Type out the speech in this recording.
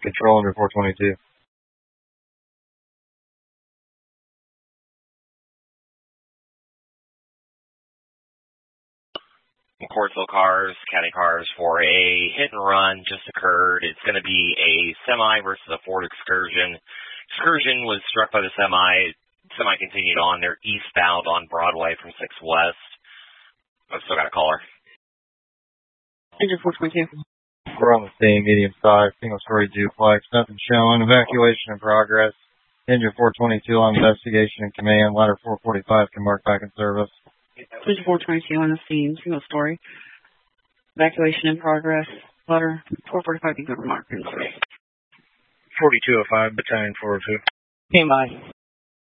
Control under 422. Courtsville cars, county cars for a hit and run just occurred. It's going to be a semi versus a Ford Excursion. Excursion was struck by the semi. Semi continued on. They're eastbound on Broadway from 6 West. I've still got a caller. Engine 422. We're on the scene, medium size, single story duplex. Nothing showing. Evacuation in progress. Engine 422 on investigation and command. Ladder 445 can mark back in service. Engine 422 on the scene, single story. Evacuation in progress. Ladder 445 can go to mark in service. 4205, battalion 402. Stand by.